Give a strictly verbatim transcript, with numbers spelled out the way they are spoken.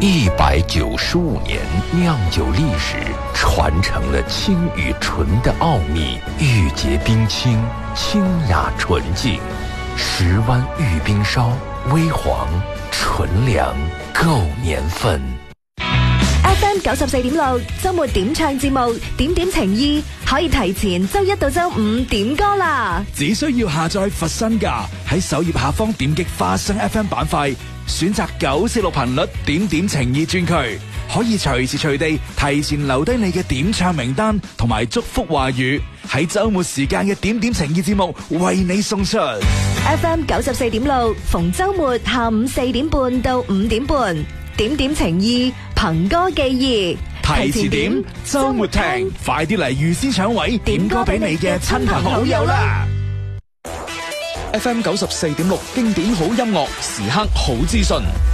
一百九十五年酿酒历史，传承了清与纯的奥秘，玉洁冰清，清雅纯净。十湾玉冰烧，微黄纯良，够年份。 F M 九十四點六周末點唱節目，點點情意可以提前周一到周五點歌啦。 只需要下載佛身價，喺首頁下方點擊花生 F M 板塊，選擇九四六頻率點點情意專區，可以隨時隨地提前留低你嘅點唱名單同埋祝福話語，喺周末時間嘅點點情意節目為你送出。 F M 九十四點六逢周末下午四點半到五點半，點點情意憑歌寄意， 提前點周末聽，快啲嚟預先搶位點歌俾你嘅親朋好友啦！ F M 九十四點六經典好音樂，時刻好資訊。